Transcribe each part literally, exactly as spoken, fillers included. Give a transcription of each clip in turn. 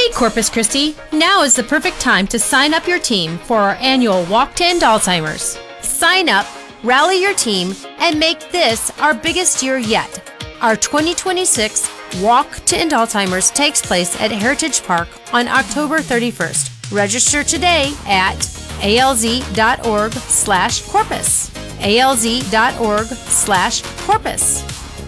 Hey Corpus Christi, now is the perfect time to sign up your team for our annual Walk to End Alzheimer's. Sign up, rally your team, and make this our biggest year yet. Our twenty twenty-six Walk to End Alzheimer's takes place at Heritage Park on October thirty-first. Register today at alz.org slash corpus. alz.org slash corpus.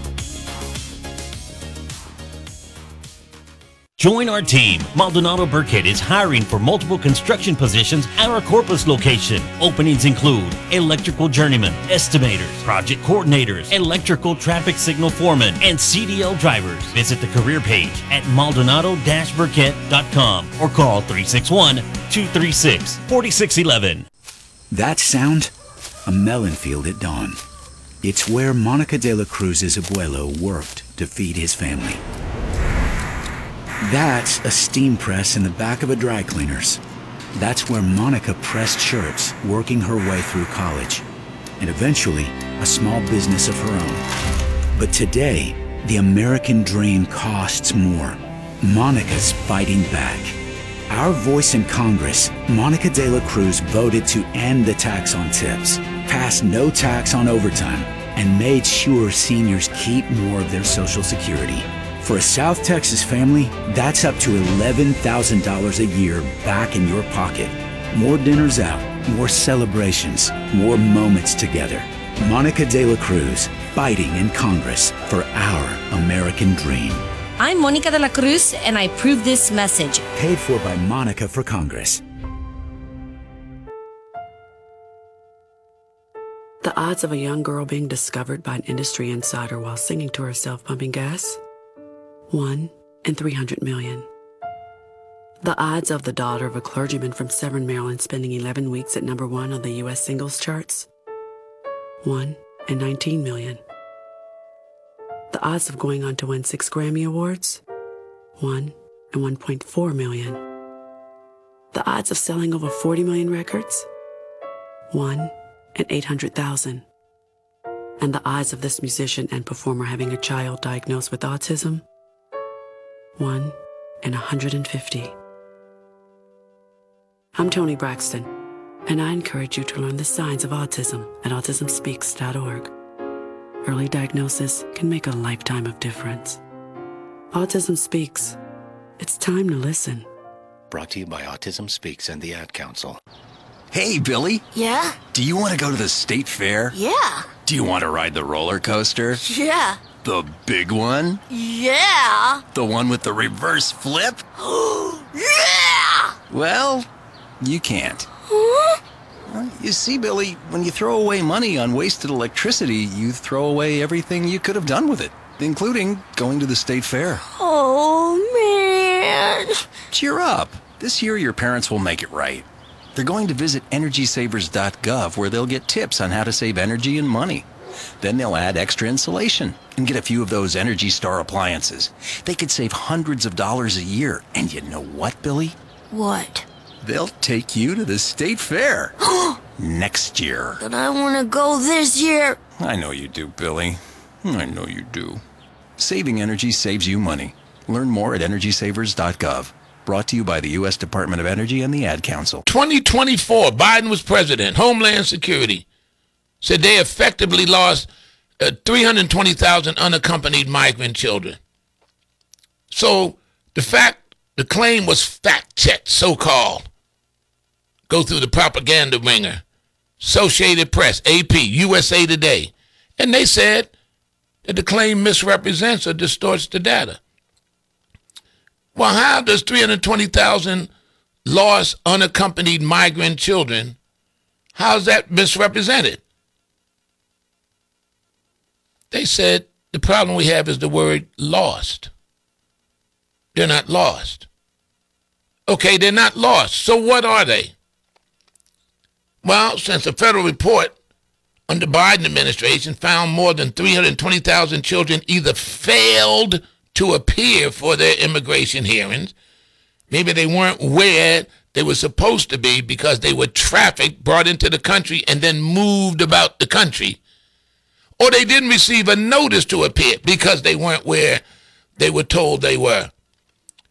Join our team. Maldonado Burkett is hiring for multiple construction positions at our Corpus location. Openings include electrical journeyman, estimators, project coordinators, electrical traffic signal foremen, and C D L drivers. Visit the career page at maldonado dash burkett dot com or call three six one, two three six, four six one one. That sound? A melon field at dawn. It's where Monica de la Cruz's abuelo worked to feed his family. That's a steam press in the back of a dry cleaner's. That's where Monica pressed shirts, working her way through college, and eventually a small business of her own. But today, the American dream costs more. Monica's fighting back. Our voice in Congress, Monica de la Cruz voted to end the tax on tips, passed no tax on overtime, and made sure seniors keep more of their Social Security. For a South Texas family, that's up to eleven thousand dollars a year back in your pocket. More dinners out, more celebrations, more moments together. Monica de la Cruz, fighting in Congress for our American dream. I'm Monica de la Cruz, and I approve this message. Paid for by Monica for Congress. The odds of a young girl being discovered by an industry insider while singing to herself pumping gas? One in three hundred million. The odds of the daughter of a clergyman from Severn, Maryland spending eleven weeks at number one on the U S singles charts? One in nineteen million. The odds of going on to win six Grammy Awards? One in one point four million. The odds of selling over forty million records? One in eight hundred thousand. And the odds of this musician and performer having a child diagnosed with autism? One in one hundred fifty. I'm Toni Braxton, and I encourage you to learn the signs of autism at autism speaks dot org. Early diagnosis can make a lifetime of difference. Autism Speaks. It's time to listen. Brought to you by Autism Speaks and the Ad Council. Hey, Billy. Yeah? Do you want to go to the state fair? Yeah. Do you want to ride the roller coaster? Yeah. The big one? Yeah. The one with the reverse flip? Yeah! Well, you can't. Huh? Well, you see, Billy, when you throw away money on wasted electricity, you throw away everything you could have done with it, including going to the state fair. Oh, man. Cheer up. This year, your parents will make it right. They're going to visit energy savers dot gov, where they'll get tips on how to save energy and money. Then they'll add extra insulation and get a few of those Energy Star appliances. They could save hundreds of dollars a year. And you know what, Billy? What? They'll take you to the state fair next year. But I want to go this year. I know you do, Billy. I know you do. Saving energy saves you money. Learn more at energy savers dot gov. Brought to you by the U S Department of Energy and the Ad Council. twenty twenty-four, Biden was president. Homeland Security said they effectively lost uh, three hundred twenty thousand unaccompanied migrant children. So the fact, the claim was fact-checked, so-called. Go through the propaganda ringer. Associated Press, A P, U S A Today. And they said that the claim misrepresents or distorts the data. Well, how does three hundred twenty thousand lost unaccompanied migrant children, how's that misrepresented? They said the problem we have is the word lost. They're not lost. Okay, they're not lost. So what are they? Well, since a federal report under Biden administration found more than three hundred twenty thousand children either failed to appear for their immigration hearings, maybe they weren't where they were supposed to be because they were trafficked, brought into the country, and then moved about the country, or they didn't receive a notice to appear because they weren't where they were told they were.